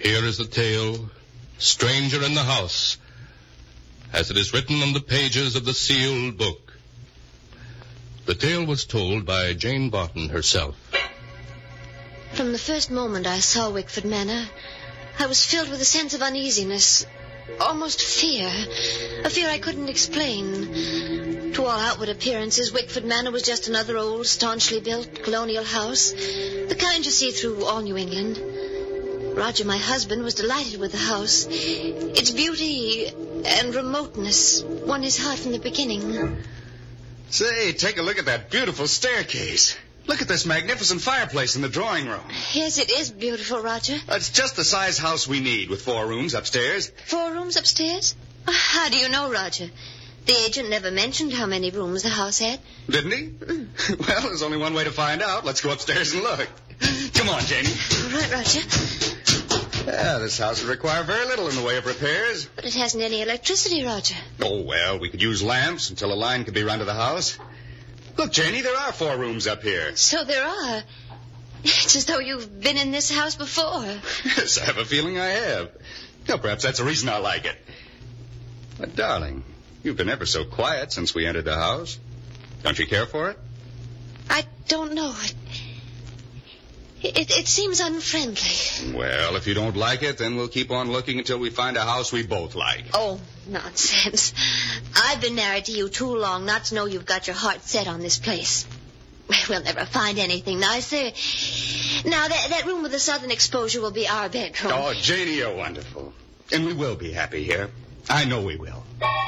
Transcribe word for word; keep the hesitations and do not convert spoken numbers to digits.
Here is the tale, Stranger in the House, as it is written on the pages of the sealed book. The tale was told by Jane Barton herself. From the first moment I saw Wickford Manor, I was filled with a sense of uneasiness, almost fear, a fear I couldn't explain. To all outward appearances, Wickford Manor was just another old, staunchly built colonial house, the kind you see through all New England. Roger, my husband, was delighted with the house. Its beauty and remoteness won his heart from the beginning. Say, take a look at that beautiful staircase. Look at this magnificent fireplace in the drawing room. Yes, it is beautiful, Roger. It's just the size house we need, with four rooms upstairs. Four rooms upstairs? How do you know, Roger? The agent never mentioned how many rooms the house had. Didn't he? Mm. Well, there's only one way to find out. Let's go upstairs and look. Come on, Janie. All right, Roger. Yeah, this house would require very little in the way of repairs. But it hasn't any electricity, Roger. Oh, well, we could use lamps until a line could be run to the house. Look, Janie, there are four rooms up here. So there are. It's as though you've been in this house before. Yes, I have a feeling I have. Well, perhaps that's the reason I like it. But, darling, you've been ever so quiet since we entered the house. Don't you care for it? I don't know. It, it, it seems unfriendly. Well, if you don't like it, then we'll keep on looking until we find a house we both like. Oh, nonsense. I've been married to you too long not to know you've got your heart set on this place. We'll never find anything nicer. Now, that, that room with the southern exposure will be our bedroom. Oh, Janie, you're wonderful. And we will be happy here. I know we will.